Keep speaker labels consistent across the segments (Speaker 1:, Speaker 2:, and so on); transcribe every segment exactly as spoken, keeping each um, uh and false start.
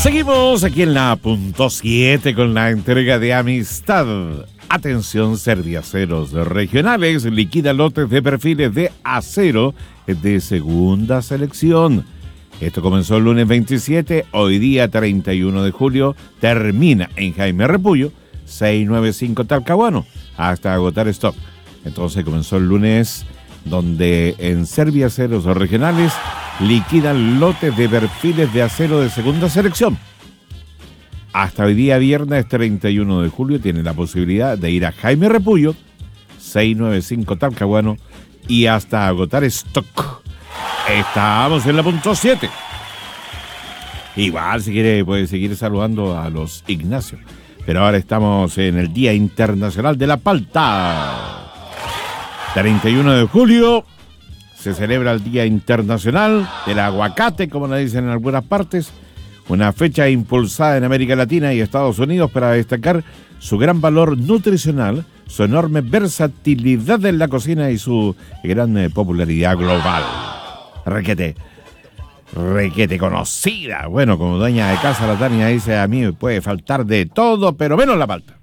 Speaker 1: Seguimos aquí en la punto siete con la entrega de amistad. Atención, Serviaceros Regionales liquida lotes de perfiles de acero de segunda selección. Esto comenzó el lunes veintisiete, hoy día treinta y uno de julio, termina en Jaime Repullo, seiscientos noventa y cinco Talcahuano, hasta agotar stock. Entonces comenzó el lunes, donde en Serviaceros Regionales liquidan lotes de perfiles de acero de segunda selección. Hasta hoy día, viernes treinta y uno de julio, tiene la posibilidad de ir a Jaime Repullo, seiscientos noventa y cinco Talcahuano, y hasta agotar stock. Estamos en la punto siete. Igual, si quiere, puede seguir saludando a los Ignacio. Pero ahora estamos en el Día Internacional de la Palta. treinta y uno de julio se celebra el Día Internacional del Aguacate, como le dicen en algunas partes. Una fecha impulsada en América Latina y Estados Unidos para destacar su gran valor nutricional, su enorme versatilidad en la cocina y su gran eh, popularidad global. Requete, requete conocida. Bueno, como dueña de casa, la Tania dice, a mí me puede faltar de todo, pero menos la palta.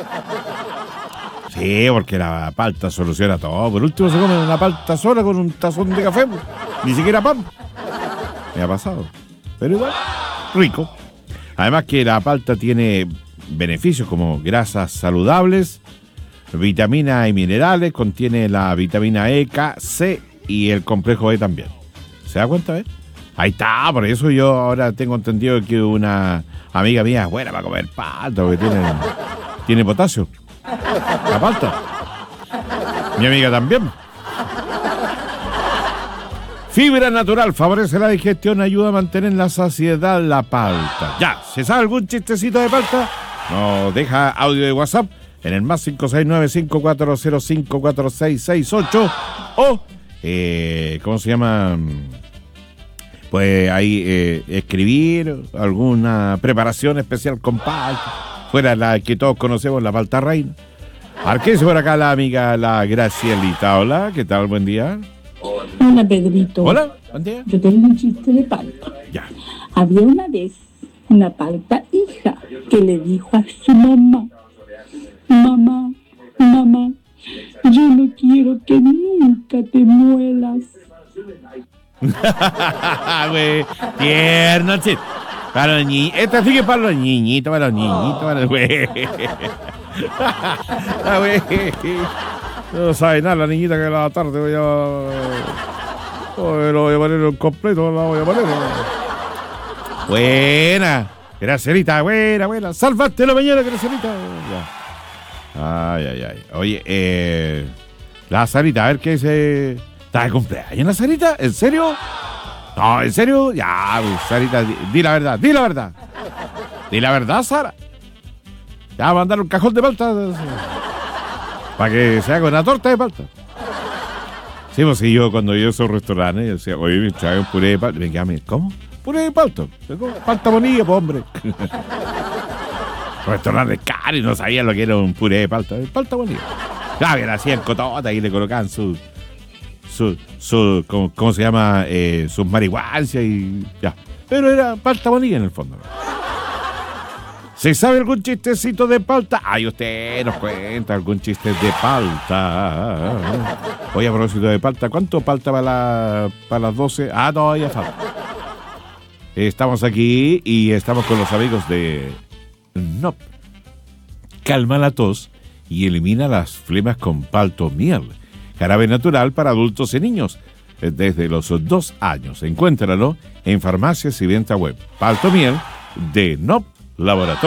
Speaker 1: Sí, porque la palta soluciona todo. Por último se come una palta sola con un tazón de café, ni siquiera pan. Me ha pasado, pero igual, rico. Además que la palta tiene beneficios como grasas saludables, vitaminas y minerales, contiene la vitamina E, K, C y el complejo E también. ¿Se da cuenta, eh? Ahí está, por eso yo ahora tengo entendido que una amiga mía es buena para comer palta, porque tiene, tiene potasio. La palta. Mi amiga también. Fibra natural, favorece la digestión, ayuda a mantener la saciedad la palta. Ya, ¿se sabe algún chistecito de palta? Nos deja audio de WhatsApp en el más cinco seis nueve, cinco cuatro cero cinco, cuatro seis seis ocho o, eh, ¿cómo se llama? Pues ahí eh, escribir alguna preparación especial con palta, fuera la que todos conocemos, la palta reina. Arquese por acá la amiga, la Gracielita. Hola, ¿qué tal? Buen día.
Speaker 2: Hola, Pedrito.
Speaker 1: Hola, buen día.
Speaker 2: Yo tengo un chiste de palta.
Speaker 1: Ya.
Speaker 2: Había una vez una palta hija que le dijo a su mamá, mamá, mamá, yo no quiero que nunca te muelas.
Speaker 1: Güey, tierno chiste. Para los niñitos. Esta sigue para los niñitos, para los niñitos, para los güey. Ah, güey. No sabe nada la niñita que a la tarde voy a... Oh, lo voy a poner en completo, la voy a poner. Buena. Gracielita, buena, buena. Salvaste la mañana, Gracielita. Ya. Ay, ay, ay. Oye, eh... la Sarita, a ver qué dice... ¿Está de cumpleaños la Sarita? ¿En serio? No, ¿en serio? Ya, pues, Sarita, di, di la verdad, di la verdad. Di la verdad, Sara. Ya, va a mandar un cajón de palta. Para que se haga una torta de palta. Sí, pues sí, yo cuando yo soy restaurante, yo decía, oye, me trae un puré de palta. Me quedaba, ¿cómo? Puré de palta. Palta bonilla, pues, hombre. Restaurante caro y no sabían lo que era un puré de palta. Palta bonilla. Claro, que la hacían cotota y le colocaban su... Su, su, ¿cómo, cómo se llama? Eh, sus marihuanas y ya. Pero era palta bonilla en el fondo. ¿Se sabe algún chistecito de palta? Ay, usted nos cuenta algún chiste de palta. Oye, a propósito de palta, ¿cuánto palta para, la, para las doce? Ah, todavía falta. Estamos aquí y estamos con los amigos de N O P. Calma la tos y elimina las flemas con palto miel. Jarabe natural para adultos y niños desde los dos años. Encuéntralo en farmacias y venta web. Palto miel de N O P Laboratorio.